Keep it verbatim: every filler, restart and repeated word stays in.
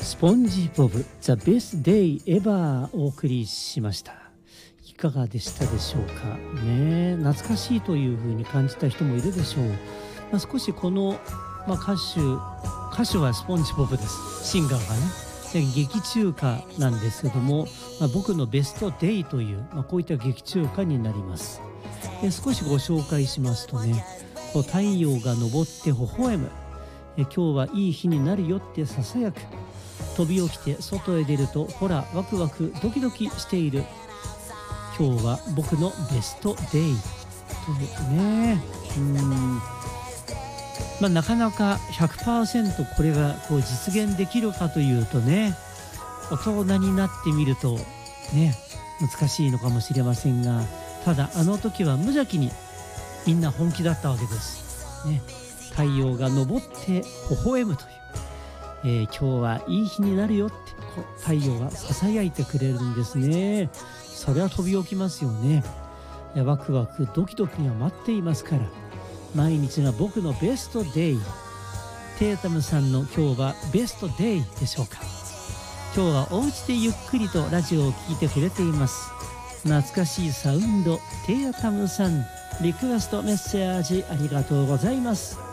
スポンジボブ The Best Day Ever お送りしました。いかがでしたでしょうかね。懐かしいというふうに感じた人もいるでしょう。まあ、少しこの、まあ、歌手歌手はスポンジボブです。シンガーがねで劇中歌なんですけども、まあ、僕のベストデイという、まあ、こういった劇中歌になります。で少しご紹介しますとね、こう太陽が昇って微笑む、え今日はいい日になるよってささやく、飛び起きて外へ出るとほらワクワクドキドキしている、今日は僕のベストデイというね、うーん、まあ、なかなか ひゃくパーセント これがこう実現できるかというとね、大人になってみるとね難しいのかもしれませんが、ただあの時は無邪気にみんな本気だったわけです、ね、太陽が昇って微笑むという、えー、今日はいい日になるよってこう太陽がささやいてくれるんですね。それは飛び起きますよね。ワクワクドキドキが待っていますから、毎日が僕のベストデイ。テータムさんの今日はベストデイでしょうか。今日はお家でゆっくりとラジオを聴いてくれています。懐かしいサウンド、テータムさんリクエストメッセージありがとうございます。